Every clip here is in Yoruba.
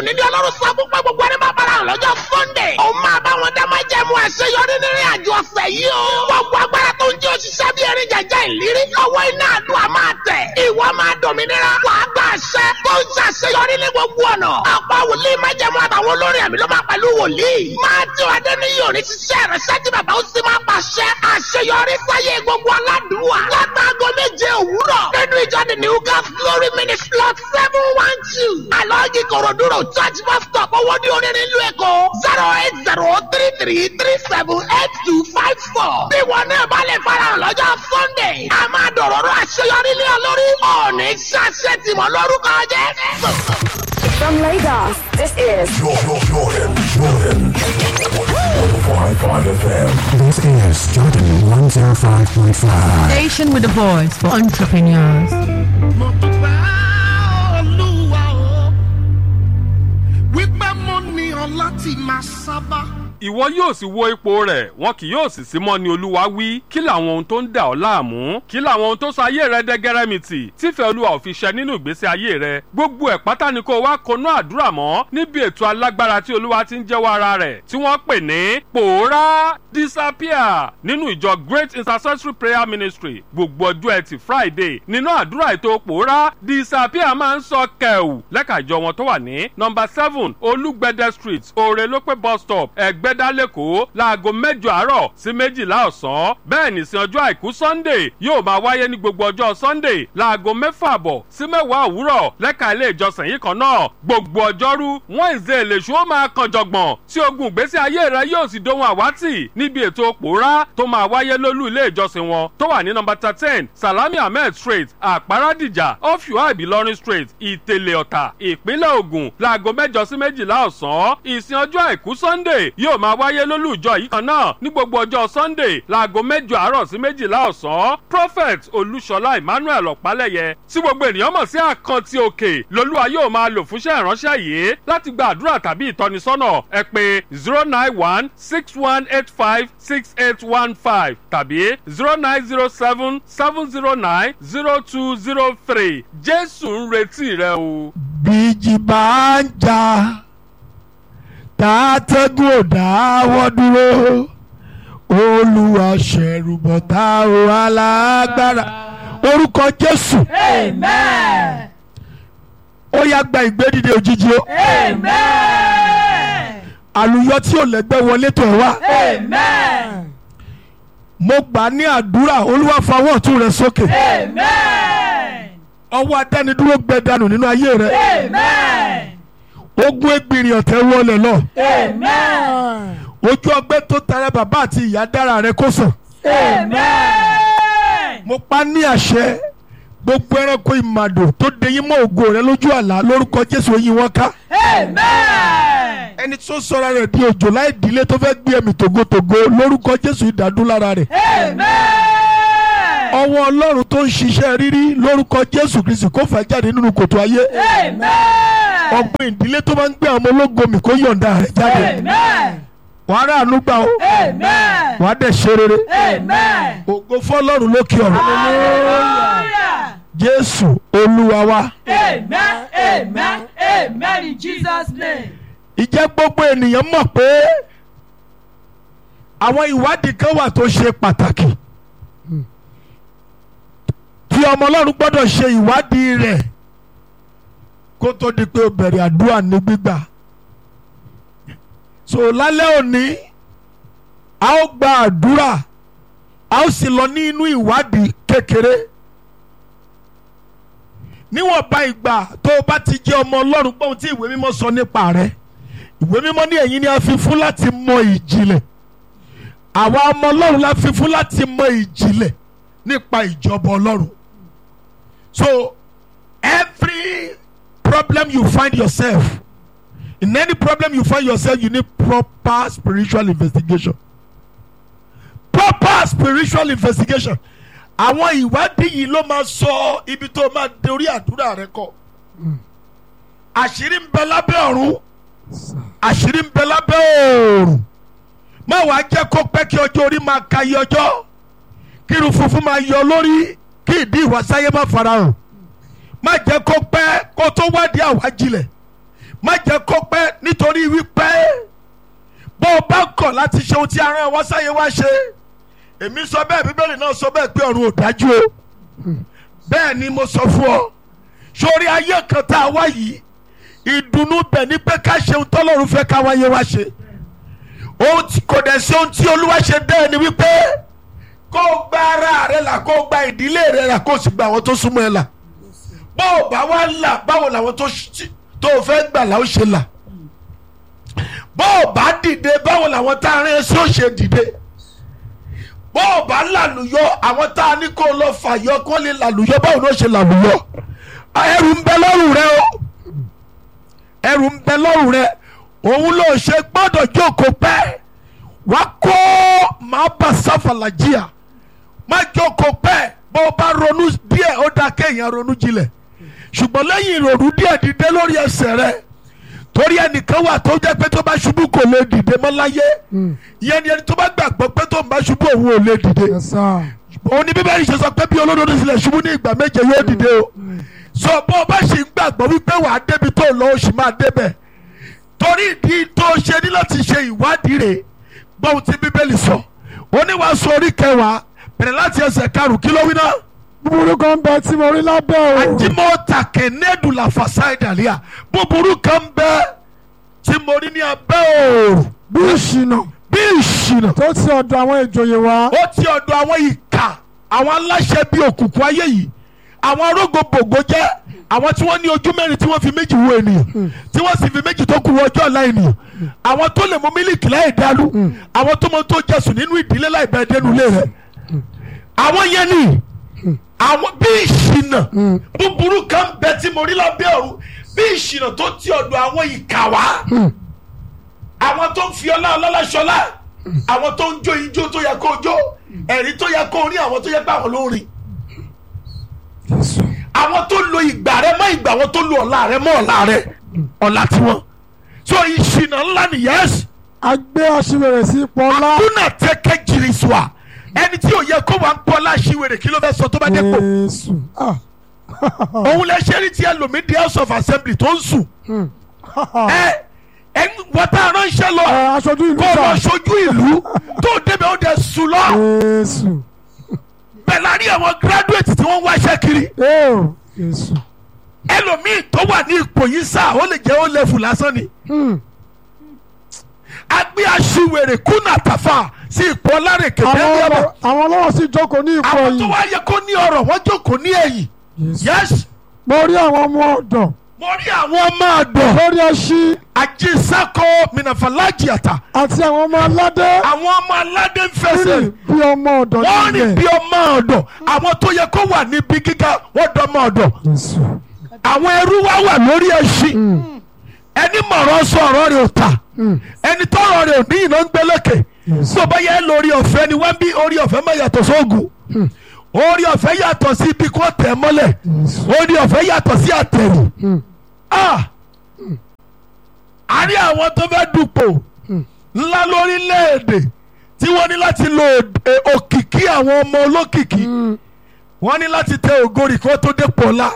nílé Ọlọ́run sọ fún pé gbogbo ẹni máa bára hàn lọ́jọ́ Sunday. Ó máa bá wọn dá máa jẹ́ mu àṣeyọrí nínú àjọ ọ̀sẹ̀ yìí o. Gbogbo agbára tó ń jẹ́ òṣìṣẹ́ bí erin jẹjẹ ìlérí. Lọ́wọ́ iná àdúrà máa tẹ̀. Ìwọ máa dòmìnira. Wàá gba àṣẹ tó ń ṣàṣeyọrí ní gbogbo ọ̀nà. Ọ̀pọ̀ wòlíì máa jẹ́ mu àtàwọn olórin ẹ̀mí ló máa pẹ̀lú wòlíì. Máa tí o Adéníyì ò ní ṣiṣẹ́ ìrẹsẹ́ tí bàbá ó sì máa pàṣẹ. Àṣeyọrí sáyé gbogbo aládùúwà. Látàgọ́ méje òwúrọ̀. Nínú ìjọ The New God's Glory Ministry Lot 712. Àlọ́ọ̀gì Kòròdúró Church Bus Stop owó ní onírin ìlú Èkó. 08033378254. Bí wọn náà bá lè farahàn lọ́jọ́ Sunday. A máa dọ̀rọ̀rọ̀ àṣeyọrí lé ọ lórí. Ọ̀ọ́nì ṣàṣẹ tìmọ̀ lórúkọ Jésù. From Lagos, this is Jordan 105.5 FM. This is Jordan 105.5. Station with a voice for entrepreneurs. Ìwọ yóò sì wo ipò rẹ̀, wọn kì yóò sì sí mọ́ ni Olúwa wí. Kí làwọn ohun tó ń dà ọ́ láàmú? Kí làwọn ohun tó sọ ayé rẹ dẹ́gẹ́rẹ́mìtì? Tífẹ́ Olúwa ò fi ṣẹ nínú ìgbésí ayé rẹ. Gbogbo ẹ̀ pátá ni kó wá konú àdúrà mọ́ níbi ètò alágbára tí Olúwa ti ń jẹ́wọ́ ara rẹ̀, tí wọ́n pè ní Pòórá Disappear nínú ìjọ Great Intercessory Prayer Ministry. Gbogbo ọjọ́ Ẹtì Friday nínú àdúrà ètò Pòórá Disappear máa ń sọ kẹ̀wù lẹ́ka ìjọ wọn tó wà ní nọ́mbà 7 Olúgbẹ̀dẹ Street, Òrèlópé bus stop, Ẹ̀gbẹ́dá lẹ́kọ̀ọ́ láago 8 àárọ̀ sí 12 ọ̀sán. Bẹ́ẹ̀ ní sin ọjọ́ àìkú Sunday yóò máa wáyé ní gbogbo ọjọ́ Sunday láago 6 àbọ̀ sí 10 òwúrọ̀ lẹ́ka ilé ìjọsìn yìí kan náà. Gbogbo ọjọ́rú Wednesday lèṣu ó máa kan jọ̀gbọ̀n tí ogun ìgbésí ayé rẹ yóò sì dohun àwátì níbi ètò Pòórá tó máa wáyé lólú ilé ìjọsìn wọn tó wà ní nọ́mbà 13 Salami Ahmed Street, Àpárádìjà, off Yuabi Ìlọrin Street, Ìtẹ̀lẹ̀ Ọ̀tà, ìpínlẹ̀ Ògùn láago 8 sí 12 ọ̀sán. Ìsìn ọjọ́ àìkú Sunday yóò máa wáyé lólú ìjọ yìí kan náà ní gbogbo ọjọ́ Sunday láago 8 àárọ̀ sí 12 ọ̀sán. Prophet Olúṣọlá Emmanuel Ọ̀pálẹ̀yẹ tí gbogbo ènìyàn mọ̀ sí Àkántì Òkè lolúwa yóò máa lò fúnṣẹ́ ìránṣẹ́ yìí láti gba àdúrà tàbí ìtọ́nisọ́nà. Ẹ pè 09161856815 tàbí 0907-709-0203. Jésù ń retí rẹ o. Bíjì bá ń jà tààtẹ́gùn ò dáwọ́ dúró, Olúwa ṣẹ̀rù bọ̀tá o alágbára. Orúkọ Jésù. Amen. Ó yá gba ìgbédìde òjijì o. Amen. Àlùyọ tí ò lẹ́gbẹ́ wọlé tó ẹ wá. Amen. Mo gbà ní àdúrà, Olúwa fọwọ́ ọ̀tún rẹ sókè. Amen. Ọwọ́ adánidúró gbẹ dànù nínú ayé rẹ. Amen. Ogun egbìrì ọ̀tẹ̀ wọlé lọ. Amen. Ojú ọgbẹ́ tó tara bàbá àti ìyá dára rẹ kó sàn. Amen. Mo pa ní àṣẹ gbogbo ẹranko ìmàdò tó deyín mọ́ ògo rẹ lójú àlá lórúkọ Jésù yín wọ́n ká. Amen. Ẹni tó sọra rẹ̀ di òjò láì dílé tó fẹ́ gbé ẹ̀mí tògótògó lórúkọ Jésù ìdádú lára rẹ̀. Amen. Ọwọ́ Ọlọ́run tó ń ṣiṣẹ́ rírí lórúkọ Jésù Kristi kó fà jáde nínú kòtò ayé. Amen. Ọ̀gbìn ìdílé tó máa ń gbé ọmọ ológo mi kó yọ̀ǹda rẹ̀ jáde. Amen. Wàá rà àánú gbà o. Amen. Wàá dẹ̀ ṣe rere. Amen. Ògo fọ́lọ́run lókè ọ̀run. Hallelujah. Jésù Olúwa wa. Amen. Amen. Amen. In Jesus' name. Ìjẹ́ gbogbo ènìyàn mọ̀ pé àwọn ìwádìí kan wà tó ṣe pàtàkì tí ọmọ Ọlọ́run gbọ́dọ̀ ṣe ìwádìí rẹ̀ kó tó di pé ó bẹ̀rẹ̀ àdúrà ní gbígbà. So lálẹ́ òní a ó gba àdúrà a ó sì lọ ní inú ìwádìí kékeré. Níwọ̀nba ìgbà tó o bá ti jẹ́ ọmọ Ọlọ́run gbọ́ ohun tí ìwé mímọ́ sọ nípa rẹ̀. Ìwé mímọ́ ní ẹ̀yin ni a fi fún láti mọ ìjìnlẹ̀. Àwa ọmọ Ọlọ́run la fi fún láti mọ ìjìnlẹ̀ nípa ìjọba Ọlọ́run. So every problem you find yourself, in any problem you find yourself, you need proper spiritual investigation. Proper spiritual investigation. Àwọn ìwádìí yìí ló máa sọ ibi tó máa dorí àdúrà rẹ kọ. Àṣírí ń bẹ lábẹ́ ọ̀run. Àṣírí ń bẹ lábẹ́ òòrùn. Má wàá jẹ́ kó pẹ́ kí ọjọ́ orí máa ka iye ọjọ́. Kí irun funfun máa yọ lórí kí ìdí ìwàsáyé má farahàn. Má jẹ́ kó pẹ́ kó tó wádìí àwájílẹ̀. má jẹ́ kó pẹ́ nítorí wípé bó o bá kọ̀ láti ṣe ohun tí a rán ẹ wá sáyé wá ṣe èmi sọ bẹ́ẹ̀ bíbélì náà sọ bẹ́ẹ̀ pé ọ̀run ò dájú o bẹ́ẹ̀ ni mo sọ fún ọ sórí ayé kan tá a wá yìí ìdùnnú bẹ̀ ní pé ká ṣe ohun tọ́lọ́run fẹ́ ká wáyé wá ṣe kò dẹ̀ sí ohun tí olúwa ṣe dẹ́ ni wípé kó o gba ara rẹ là kó o gba ìdílé rẹ là kó o sì gba àwọn tó súnmọ́ ẹ là bó o bá wá là báwo làwọn tó o fẹ́ gbà là ó ṣe là bó o bá dìde báwo làwọn tá a rán ẹ sí ó ṣe dìde bó o bá làlùyọ àwọn tá a ní kó o lọ fàyọ kó lè làlùyọ báwo ló ṣe làlùyọ ẹrù ń bẹ lọ́rùn rẹ o ẹrù ń bẹ lọ́rùn rẹ òun ló ṣe gbọ́dọ̀ jókòó pẹ́ wá kó máa bá sáfàlàjìyà má jókòó pẹ́ bó o bá ronú díẹ̀ ó dáa kéèyàn ronú jinlẹ̀ ṣùgbọ́n lẹ́yìn ìrònú díẹ̀ dìde lórí ẹsẹ̀ rẹ torí ẹnìkan wà tó jẹ́ pé tó bá ṣubú kò lè dìde mọ́ láyé ìyẹn ni ẹni tó bá gbàgbọ́ pé tó ń bá ṣubú òun ò lè dìde òun ni bíbélì ṣe sọ pé bí olódodo sílẹ̀ ṣubú ní ìgbà méje yóò dìde o sọ bó o bá ṣì ń gbàgbọ́ wípé wàá débi tó lọ o sì máa débẹ̀ torí ìdí tó ṣe ní láti ṣe ìwádìí rẹ̀ gbọ́n tí bíbélì sọ oníwàásù orí 10 bẹ̀rẹ̀ láti ẹsẹ̀ 5 kí ló wí náà. búburú kan bẹ tí mo rí lábẹ́ o. àdìmọ́ta kẹ́nẹ́dù làfàṣà ìdàlíà búburú kan bẹ tí mo rí ní abẹ́ òòrùn. bí ìṣìnà tó ti ọ̀dọ̀ àwọn ìjòyè wá. ó ti ọ̀dọ̀ àwọn ìkà àwọn aláṣẹ bíi òkùnkùn ayé yìí àwọn arógbòbògbò jẹ́ àwọn tí wọ́n ní ojú mẹ́rin tí wọ́n fi méjì wo ènìyàn tí wọ́n sì fi méjì tó kù ọjọ́ ọ̀la ènìyàn àwọn tó lè mú mílíkì láì dálú àwọn tó mọ tó jẹsùn nínú ìdílé láì bẹ́ẹ̀ dénú ilé rẹ̀ àwọn yẹn ni àwọn bí ìṣìnà búburú kan bẹ tí mo rí lábẹ́ ọ̀run bí ìṣìnà tó ti ọ̀dọ̀ àwọn ìkà wá àwọn tó ń fi ọlá ṣọlá àwọn tó ń jó ijó tó yẹ kó jó ẹ̀rí tó yẹ kó rí àwọn tó yẹ pé àwọn ló ń rìn àwọn tó lo ìgbà rẹ mọ́ ìgbà àwọn tó lo ọ̀la rẹ mọ́ ọ̀la rẹ ọ̀la tiwọn so ìṣìnà ńlá ni yẹs. agbé aṣiwèrè sí ipò ọlá. àkúnà tẹ́kẹ́ jìrì sùà ẹni tí ò yẹ kó wà ń pọ̀ láṣìwèrè kí ló fẹ́ sọ tó bá dépò. òun lè ṣe ní ti ẹlòmíì di house of assembly tó ń sùn. wọ́n tá a ránṣẹ́ lọ kó lọ ṣojú ìlú tó débẹ̀ ó dẹ̀ sùn lọ. bẹ́ẹ̀ la rí àwọn graduate tí wọ́n ń wáṣẹ́ kiri. ẹlòmíì tó wà ní ipò yìí sá ó lè jẹ́ ó lẹ́fù lásán ni. agbé aṣiwèrè kùnà tàfà sí ipò ọlárèké bẹ́ẹ̀ bẹ́ẹ̀. àwọn ọlọ́wọ́ sì jókòó ní ipò yìí. àwọn tó wá yẹ kó ní ọ̀rọ̀ wọ́n jókòó ní ẹ̀yìn. yes. mo rí àwọn ọmọ ọ̀dọ̀. mo rí àwọn ọmọ ọ̀dọ̀. lórí ẹṣin. àjíṣàkó mìnàfàlájì àtà. àti àwọn ọmọ aládé. àwọn ọmọ aládé ń fẹsẹ̀. bí ọmọ ọ̀dọ̀ nílẹ̀. wọ́n rìn bí ọmọ ọ̀dọ̀. àwọn tó yẹ kó wà níbi gíga wọ́n dọ́mọ ọ̀dọ̀. àwọn ẹrú wá wà lórí ẹṣin. ẹni mọ̀rọ̀ sọ ọ̀rọ̀ rẹ̀ ò ta. ẹni tọ́rọ̀ rẹ̀ ò ní ìná ń gbẹ́lẹ́kẹ̀. tó bá yẹ lórí ọ̀fẹ́ ni wọ́n bí orí ọ̀fẹ́ má yàtọ̀ sóògùn. orí ọ̀fẹ́ yàtọ̀ sí ibi kó tẹ̀ mọ́lẹ̀. orí ọ̀fẹ́ yàtọ̀ sí àtẹ̀rù. a rí àwọn tó fẹ́ dupò ńlá lórílẹ̀‐èdè tí wọ́n ní láti lo òkìkí àwọn ọmọ olókìkí wọ́n ní láti tẹ ògorì kó tó dépò ọ̀la.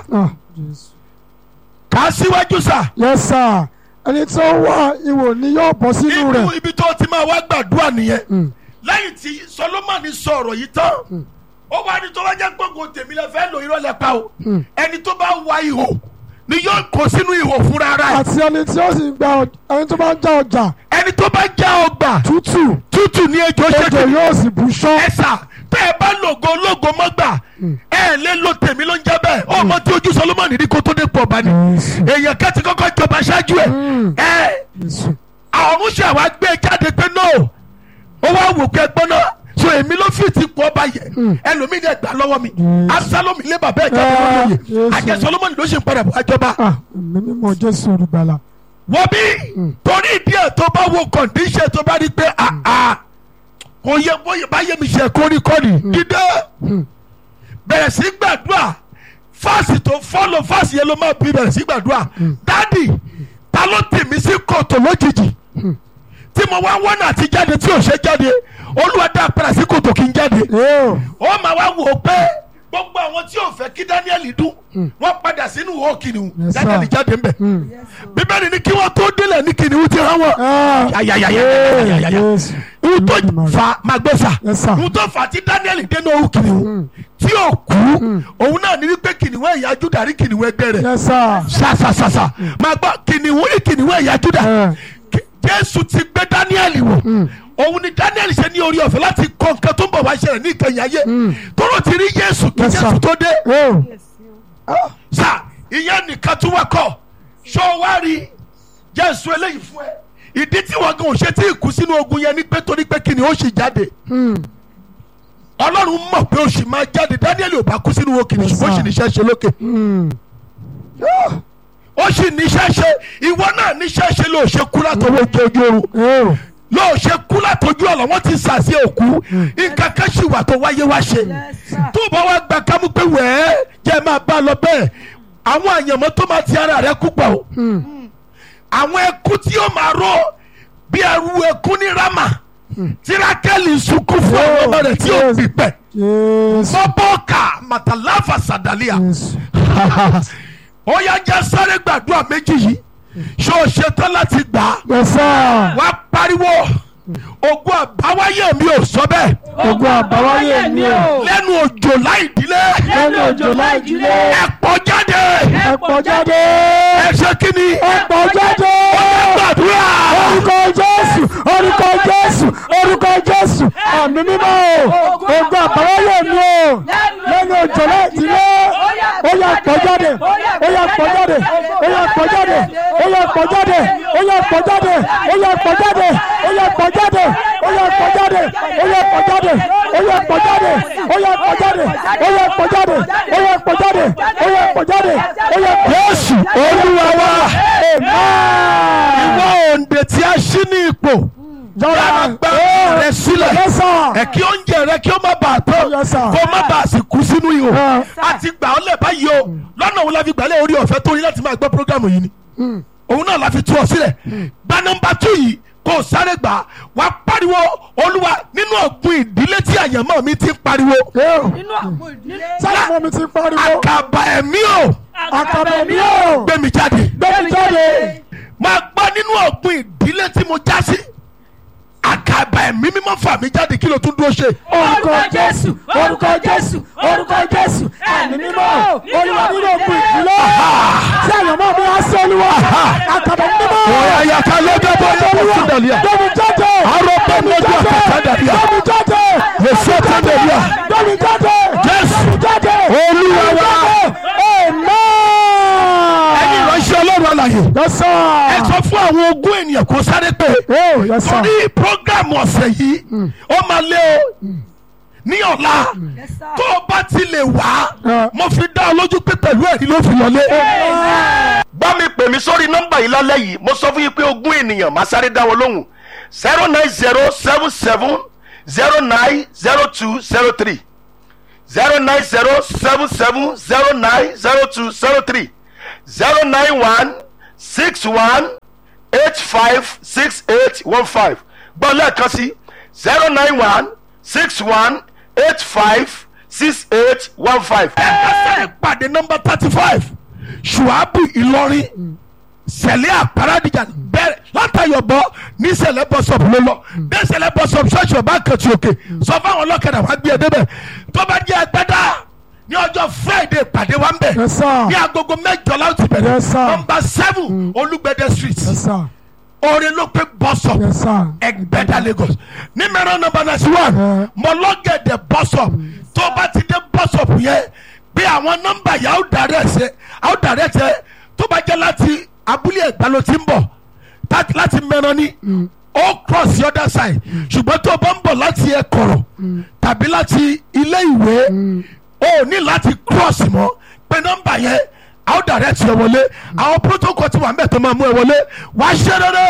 kà á síwájú sà. yes sir ẹni tó wá ìwò ni yóò bọ́ sínú rẹ̀. ibi tó ti máa wá gbàdúrà nìyẹn lẹ́yìn tí Solomoni sọ̀rọ̀ yìí tán ó wá ní tó bá jẹ́ gbogbo tèmi lẹ fẹ́ lò irọ́ lẹ pa o ẹni tó bá wá ihò ni yóò kó sínú ihò fúnra rẹ̀. àti ẹni tí ó sì gba ẹni tó bá já ọjà. ẹni tó bá já ọgbà tútù ní ejò ṣe kí ejò yóò sì bù ṣán. ẹ sà tẹ́ ẹ bá lògo ológo mọ́gbà ẹ lè lo tèmi ló ń jẹ́ bẹ́ẹ̀ ọmọ tí ojú Solomoni ní kó tó dé pọ̀ bá ní èèyàn kẹ́tì kọ́kọ́ jọba ṣáájú ẹ̀ àwọn ṣe àwa gbé jáde pé no ó wá wò pé gbọ́ná so èmi ló fi ti pọ̀ bá yẹ ẹlòmíì dẹ̀ gbà lọ́wọ́ mi Absalomu lé bàbá ẹ̀ jáde lóye àjẹ Solomoni ló ṣe ń padà bọ̀ àjọba. mímọ́ Jésù olùgbàlà. wọ́n bí torí ìdí ẹ̀ tó bá wo kọ̀ǹdíṣẹ̀ tó bá rí pé kò yẹ bóyá bá yẹ mi ṣe kórìkórì dídé bẹ̀rẹ̀ sí gbàdúrà fásì tó fọ́lọ̀ fásì yẹn ló máa bí bẹ̀rẹ̀ sí gbàdúrà dádì ta ló tì mí sí kòtò lójijì tí mo wá wọ́nà àti jáde tí ò ṣe jáde Olúwa dá padà sí kòtò kí n jáde ó máa wá wò ó pé gbogbo àwọn tí ò fẹ́ kí Daniel dún wọ́n padà sínú ìhó kìnìún. Yes, sir. Daniel jáde ńbẹ̀. Bíbélì ní kí wọ́n tó délẹ̀ ní kìnìún ti hàn wọ́n. Yes. Ìhun tó fa magbẹ́sà. Yes, sir. Ìhun tó fa tí Daniel dénú ìhó kìnìún tí ò kú òun náà ní wípé kìnìún ẹ̀yà Júdà rí kìnìún ẹgbẹ́ rẹ̀. Yes, sir. Sàsàsàsà máa gbọ́ kìnìún ní kìnìún ẹ̀yà Júdà. Jésù ti gbé Daniel wọ̀ òun ni Daniel ṣe ní orí ọ̀fẹ́ láti kọ́ nǹkan tó ń bọ̀ wá ṣẹlẹ̀ ní ìkẹyìn ayé tóró ti rí Jésù kí Yes, sir. Jésù tó dé. Oh. Sà ìyẹn nìkan tún wá kọ́ ṣó wá rí Jésù eléyìí fún ẹ ìdí tí wọn gan ò ṣe tí ì kú sínú ogun yẹn ni pé torí pé kí ni ó sì jáde Ọlọ́run mọ̀ pé ó sì máa jáde Daniel ò bá kú sínú ogun kìnìún ṣùgbọ́n ó sì níṣẹ́ ṣe lókè ó sì níṣẹ́ ṣe ìwọ náà níṣẹ́ ṣe ló ṣe kú látọwọ́ ojú oorun Oh. ló ṣe kú látọjú ọ̀la wọ́n ti sàṣẹ òkú nǹkan kan ṣì wà tó wáyé wá ṣe tó bá wá gba kámú pé wẹ́ẹ́ jẹ́ máa bá lọ bẹ́ẹ̀ àwọn àyànmọ́ tó máa ti ara rẹ̀ kú pọ̀ o àwọn ẹkún tí ó máa rọ bí ẹrú ẹkún ní Rámà tí Rákẹ́lì sunkún fún àwọn ọmọ rẹ̀ tí ó pípẹ́ Yes. bọ́bọ́ọ̀kà màtàláfà sàdálíà Yes. ó yá jẹ́ sáré gbàdúrà méjì yìí ṣó o ṣetán láti gbà á Yes, sir. wá pariwo ogun àbáwáyé mi ò sọ bẹ́ẹ̀ Ogun àbáwáyé mi o. lẹ́nu òjò láìdílé lẹ́nu òjò láìdílé. ẹ pọ̀ jáde Ẹ pọ̀ jáde. ẹ ṣe kí ni Ẹ pọ̀ jáde. gbàdúrà Orúkọ Jésù. Orúkọ Jésù. Orúkọ Jésù. Àmì mímọ́ o. Ogun àbáwáyé mi o. Lẹ́nu òjò láìdílé. Ó yá pọ̀ jáde. Ó yá pọ̀ jáde. Ó yá pọ̀ jáde. Ó yá pọ̀ jáde. Ó yá pọ̀ jáde. Ó yá pọ̀ jáde. Ó yá pọ̀ jáde. Ó yá pọ̀ jáde. Ó yá pọ̀ jáde. Ó yá pọ̀ jáde. Ó yá pọ̀ jáde. Ó yá pọ̀ jáde. Ó yá pọ̀ jáde. Ó yá pọ̀ jáde. Ó yá pọ̀. Jésù Olúwa wa ìwọ òǹdè tí a ṣí ní ipò yára gbá rẹ sílẹ̀ Yes, sir. ẹ kí oúnjẹ rẹ kí ó má bàa tó Yes, sir. kó má bàa sì kú sínú ihò Yes. a ti gbà ọ́ lẹ̀ báyìí o lọ́nà òun la fi gbàlẹ́ orí ọ̀fẹ́ tó ní láti máa gbọ́ programu yìí ni òun náà la fi tú ọ sílẹ̀ gba nọ́mbà 2 yìí kó o sáré gbà wá pariwo Olúwa nínú ọ̀gbun ìdílé tí àyànmọ́ mi ti ń pariwo nínú àpò ìdílé. Sálàmù mi ti pariwo. àkàbà ẹ̀mí o Àkàbà mi o. gbé mi jáde Gbé mi jáde. máa gbọ́ nínú ọ̀gbun ìdílé tí mo já sí àkàbà ẹ̀mí mímọ́ fà mí jáde kí ló tún dúró ṣe. Orúkọ Jésù. Orúkọ Jésù. Orúkọ Jésù. Ẹ̀mí mímọ́. Olúwa nínú òkú ìdílé. Tí àyànmọ́ mi á sí Olúwa. Àkàbà mi mímọ́. Ọ̀yà ká lọ́jọ́ bọ́ yóò fún dàlíà. Gbé mi jáde. Arọ bọ́ mi lọ́jọ́ àkàtà dàlíà. Gbé mi jáde. Lè sọ tó dàlíà. Gbé mi jáde. Jésù. Gbé mi jáde. Olúwa wa. Amen. Ẹni ìránṣẹ́ Ọlọ́run alààyè. Yes, sir. Ẹ sọ fún àwọn ogún ènìyàn kó sáré pé. Oh, yes, sir. Torí prógámù ọ̀sẹ̀ yìí, ó máa lé o. Ní ọ̀la, tó o bá ti lè wá, mo fi dá ọ lójú pé pẹ̀lú ẹ̀rí ló fi lọlé. bá mi pè mí sórí nọ́mbà yìí lálẹ́ yìí mo sọ fún yín pé ogún ènìyàn máa sáré dá wọn lóhùn 09077090203 09077090203 09161856815 gbọ́ lẹ́ẹ̀kan sí 09161856815. Ẹ̀ka sáré pàdé nọ́mbà 35 Ṣùábù Ìlọrin sẹ̀lẹ̀ àparadìjà bẹ̀rẹ̀ látàyọ̀bọ̀ ní sẹ̀lẹ̀ bọ́sọ̀pù ló lọ bẹ́ẹ̀ sẹ̀lẹ̀ bọ́sọ̀pù ṣọ́ọ̀ṣì ọba kẹtì òkè sọ fáwọn ọlọ́kadà wá gbé ẹ débẹ̀ tó bá jẹ́ ẹgbẹ́dá ní ọjọ́ Friday pàdé wa ń bẹ̀ Yes, sir. ní agogo 8 láti bẹ̀rẹ̀ Yes, sir. nọ́mbà 7 Olúgbẹ̀dẹ street Yes, sir. orin ló pé bọ́sọ̀pù Yes, sir. Ẹgbẹ́dá Lagos ní mẹ́rán nọ́mbà 91 mọ́lọ́gẹ̀dẹ̀ bọ́sọ̀pù tó bá ti dé bọ́sọ̀pù yẹn bí àwọn nọ́mbà yà ó dàrẹ́ ẹsẹ̀ tó bá jẹ́ láti abúlé Ẹ̀gbá ló ti ń bọ̀ láti mẹ́rán ní ó cross the other side ṣùgbọ́n tó bá ń bọ̀ láti Ẹ̀kọ̀rọ̀ tàbí láti ilé ìwé ó ní láti cross mọ́ pé nọ́mbà yẹn a ó dàrẹ́ ẹsẹ̀ wọlé àwọn protocol ti wà ń bẹ̀ tó máa mú ẹ wọlé wá ṣe rere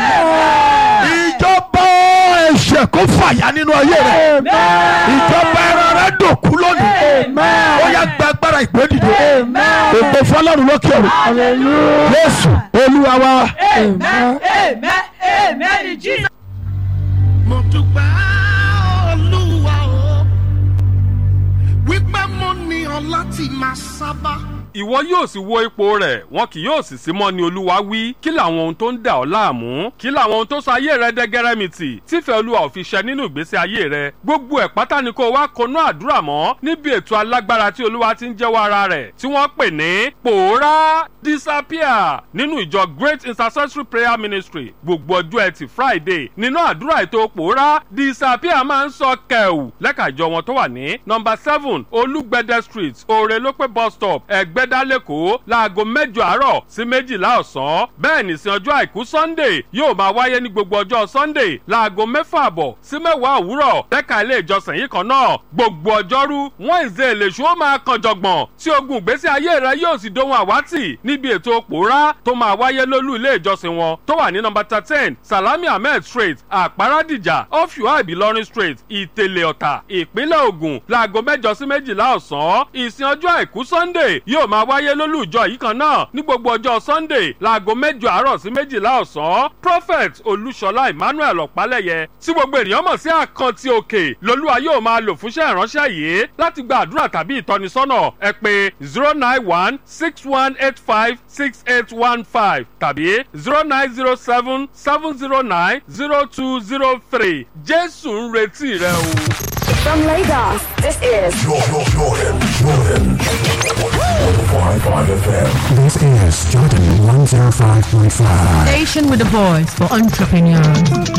ìjọba ẹ̀ṣẹ̀ kó fàyà nínú ayé rẹ̀ ìjọba ẹran rẹ̀ dòkú lónìí ó yá gba agbára ìgbédìde ògbó fọlọ́run lókè ọ̀run Jésù Olúwa wa. Amen. Amen. Amen. In Jesus. mo dúpẹ́ Olúwa o wípé mo ní ìwọ yóò sì wo ipò rẹ̀ wọn kì yóò sì sí mọ́ ni olúwa wí. Kí làwọn ohun tó ń dà ọ́ láàmú? Kí làwọn ohun tó sọ ayé rẹ dẹ́gẹ́rẹ́mìtì tífẹ̀ẹ́ olúwa ò fi ṣẹ nínú ìgbésí ayé rẹ? Gbogbo ẹ̀ pátá ni kó wá konú àdúrà mọ́ níbi ètò alágbára tí olúwa ti ń jẹ́wọ́ ara rẹ̀ tí wọ́n pè ní pòórá disappear nínú ìjọ Great Intercessory Prayer Ministry. Gbogbo ọjọ́ ẹtì Friday nínú àdúrà ètò pòórá disappear máa ń sọ kẹ̀wù lẹ́ka ìjọ wọn tó wà ní nọ́mbà 7 Olúgbẹ̀dẹ Street Òrèlópé bus stop Ẹ̀gbẹ́dá lẹ́kọ̀ọ́ láago 8 àárọ̀ sí 12 ọ̀sán. Bẹ́ẹ̀ ní sin ọjọ́ àìkú Sunday yóò máa wáyé ní gbogbo ọjọ́ Sunday láago 6 àbọ̀ sí 10 òwúrọ̀ lẹ́ka ilé ìjọsìn yìí kan náà. Gbogbo ọjọ́rú Wednesday lèṣu ó máa kan jọ̀gbọ̀n tí ogun ìgbésí ayé rẹ yóò sì dohun àwátì níbi ètò pòórá tó máa wáyé lólú ilé ìjọsìn wọn tó wà ní nọ́mbà 13 Salami Ahmed Street Àpárádìjà off UI Ìlọrin Street Ìtẹ̀lẹ̀ Ọ̀tà ìpínlẹ̀ Ògùn láago 8 sí 12 ọ̀sán. Ìsìn ọjọ́ àìkú Sunday yóò máa wáyé lólú ìjọ yìí kan náà ní gbogbo ọjọ́ Sunday láago 8 àárọ̀ sí 12 ọ̀sán. Prophet Olúṣọlá Emmanuel Ọ̀pálẹ̀yẹ tí gbogbo ènìyàn mọ̀ sí Àkántì Òkè lolúwa yóò máa lò fúnṣẹ́ ìránṣẹ́ yìí. Láti gba àdúrà tàbí ìtọ́nisọ́nà ẹ pè 09161856815 tàbí 0907-709-0203. Jésù ń retí rẹ o. From Lagos, this is Jordan. 105.5 FM. This is Jordan 105.5. Station with a voice for entrepreneurs.